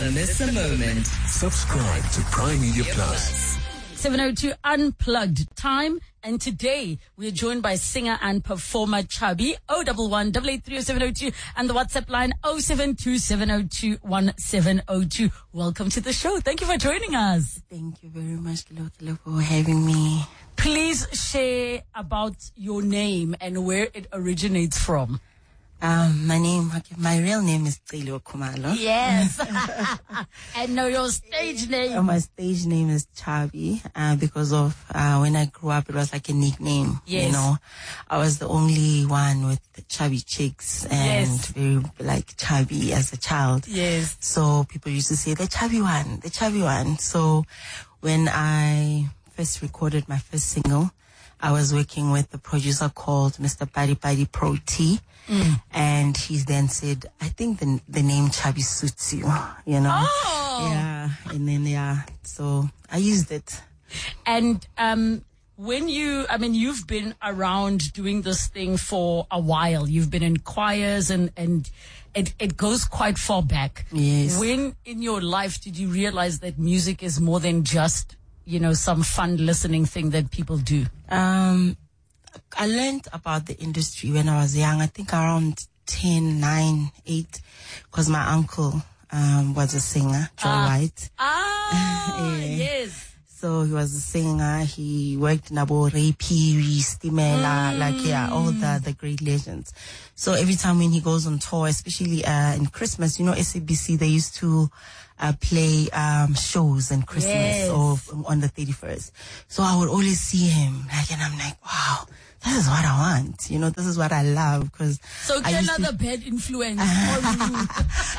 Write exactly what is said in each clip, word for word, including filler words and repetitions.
Never miss a moment. Subscribe to Prime Media Plus. seven oh two Unplugged time, and today we are joined by singer and performer Chubby. oh one one, eight eight three oh seven oh two and the WhatsApp line oh seven two seven oh two one seven oh two. Welcome to the show. Thank you for joining us. Thank you very much, Lotelo, for having me. Please share about your name and where it originates from. Um, my name, okay, my real name is Celo Khumalo. Yes. And know your stage name. Uh, my stage name is Chubby, uh, because of, uh, when I grew up, it was like a nickname. Yes. You know, I was the only one with the chubby cheeks and Yes. very, like, chubby as a child. Yes. So people used to say, the chubby one, the chubby one. So when I first recorded my first single, I was working with a producer called Mister Padi Padi Pro T. Mm. And he then said, I think the the name Chubby suits you, you know? Oh! Yeah. And then, yeah, so I used it. And um, when you, I mean, you've been around doing this thing for a while. You've been in choirs and, and it, it goes quite far back. Yes. When in your life did you realize that music is more than just, you know, some fun listening thing that people do? Um, I learned about the industry when I was young, I think around ten, nine, eight, because my uncle um, was a singer, Joe Ah. White. Ah, Yeah. yes. So he was a singer. He worked in Abo Ray Peary, Stimela, Mm. like, yeah, all the, the great legends. So every time when he goes on tour, especially uh, in Christmas, you know, S A B C, they used to uh, play um, shows in Christmas Yes. or on the thirty-first. So I would always see him, like, and I'm like, wow, this is what I want. You know, this is what I love. Cause So I get used to- another bad influence on you.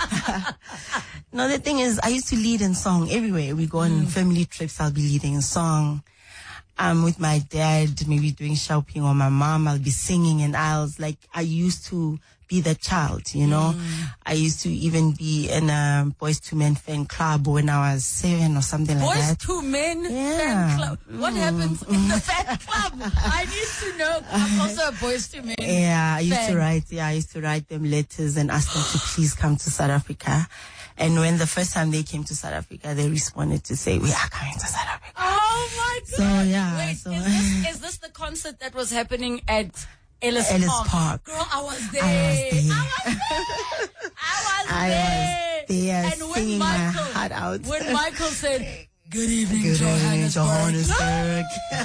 No, the thing is, I used to lead in song everywhere. We go on family trips, I'll be leading in song. Um, with my dad, maybe doing shopping, or my mom, I'll be singing, and I was like, I used to be the child, you know. I used to even be in a Boys to Men fan club when I was seven or something like Boys that. to Men Yeah. fan club. What happens in the fan club? I need to know. I'm also a Boys to Men. Yeah, I used fan. to write, yeah, I used to write them letters and ask them to please come to South Africa. And when the first time they came to South Africa, they responded to say, we are coming to South Africa. Oh my God. So, yeah, Wait, so- is, this, is this the concert that was happening at Ellis, Ellis Park? Park. Girl, I was there. I was there. I was I there. was there And when singing my Michael, heart out. when Michael said, good evening, Good evening, Johannesburg. Johannesburg.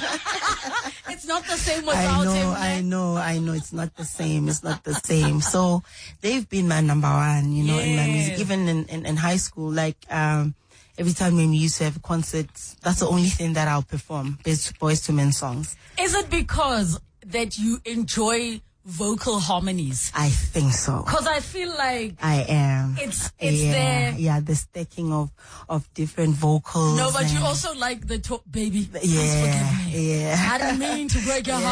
It's not the same without I know, him. I know, I know. It's not the same. It's not the same. So they've been my number one, you know, in my music. Yes. Even in, in, in high school, like, um, every time when we used to have concerts, that's the only thing that I'll perform, Boys Boys to Men songs. Is it because that you enjoy vocal harmonies? I think so. Because I feel like I am. It's- it's yeah, there. Yeah, the stacking of, of different vocals. no, but you and- also like the talk, baby. Please Yeah, forgive me. yeah. I didn't mean to break your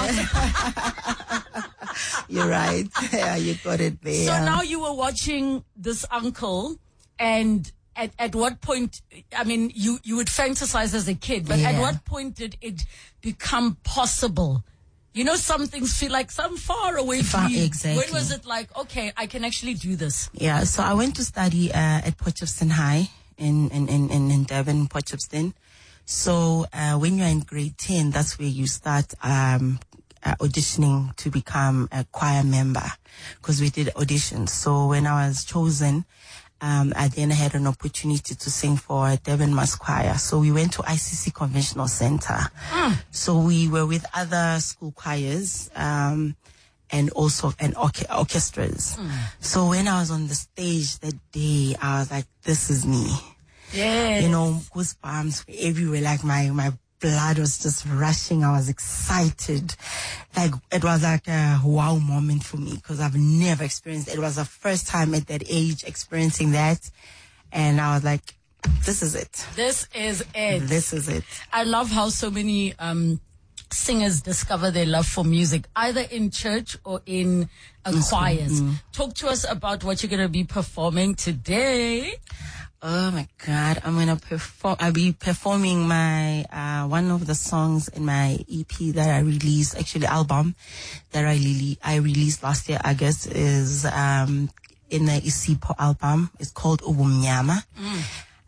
heart. You're right. Yeah, you got it there. So now you were watching this uncle, and at, at what point, I mean, you, you would fantasize as a kid, but at Yeah. what point did it become possible? You know, some things feel like some far away Far- from you. exactly. When was it like, okay, I can actually do this? Yeah, so I went to study uh, at Potchefstroom High in, in, in, in, in Durban, Potchefstroom. So uh, when you're in grade ten, that's where you start um, uh, auditioning to become a choir member, because we did auditions. So when I was chosen, um, I then had an opportunity to sing for a Durban Mass Choir. So we went to I C C Conventional Center. So we were with other school choirs, um, and also and orche- orchestras. So when I was on the stage that day, I was like, this is me. Yeah. You know, goosebumps were everywhere. Like my, my blood was just rushing. I was excited. Like it was like a wow moment for me, because I've never experienced it. It was the first time at that age experiencing that. And I was like, this is it. This is it. This is it. I love how so many um, singers discover their love for music, either in church or in uh, choirs. Talk to us about what you're going to be performing today. Oh my God, I'm gonna perform, I'll be performing my, uh, one of the songs in my E P that I released, actually album that I, really, I released last year, August, is, um, in the Isipo album. It's called Ubumnyama. Mm.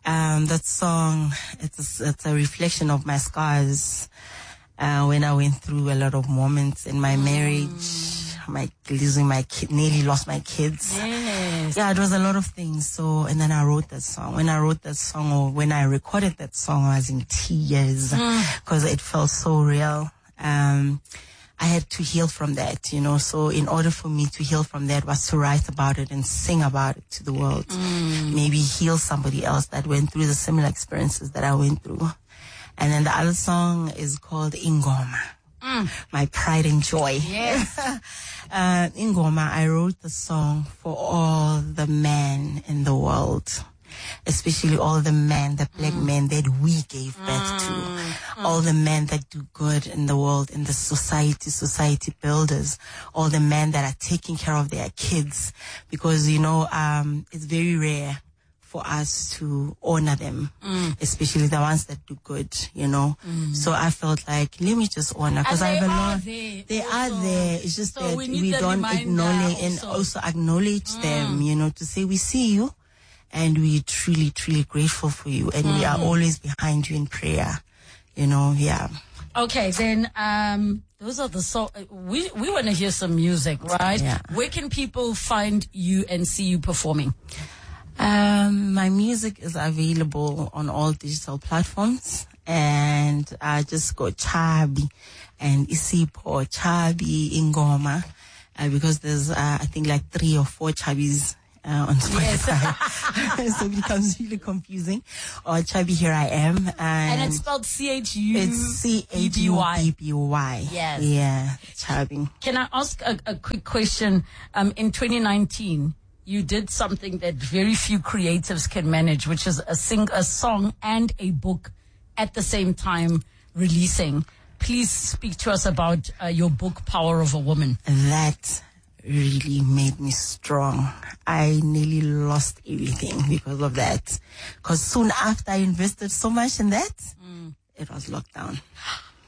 Um, that song, it's a, it's a reflection of my scars. Uh, when I went through a lot of moments in my marriage, my losing my kid, nearly lost my kids. Yes. Yeah, it was a lot of things. So, and then I wrote that song. When I wrote that song, or when I recorded that song, I was in tears because it felt so real. Um, I had to heal from that, you know. So in order for me to heal from that was to write about it and sing about it to the world. Mm. Maybe heal somebody else that went through the similar experiences that I went through. And then the other song is called Ingoma, Mm. my pride and joy. Yes. uh, Ingoma, I wrote the song for all the men in the world, especially all the men, the black mm. men that we gave birth mm. to, mm. all the men that do good in the world, in the society, society builders, all the men that are taking care of their kids, because, you know, um, it's very rare for us to honor them, mm. especially the ones that do good, you know. Mm. So I felt like, let me just honor, because I have a lot. They also. are there. It's just so that we, we don't acknowledge also. and also acknowledge mm. them, you know, to say we see you and we're truly, truly grateful for you, and mm. we are always behind you in prayer, you know. Yeah. Okay, then um, those are the songs. We we want to hear some music, right? Yeah. Where can people find you and see you performing? Um, my music is available on all digital platforms, and I just go Chabi and Isipho, Chabi, Ingoma, uh, because there's, uh, I think like three or four Chabis uh, on Spotify. Yes. So it becomes really confusing. Or Chabi, Here I Am. And, and it's spelled C H U It's C H U B B Y. Yes. Yeah, Chabi. Can I ask a, a quick question? Um, in twenty nineteen, you did something that very few creatives can manage, which is a sing a song and a book at the same time releasing. Please speak to us about uh, your book, Power of a Woman. That really made me strong. I nearly lost everything because of that. Because soon after I invested so much in that, mm. it was lockdown.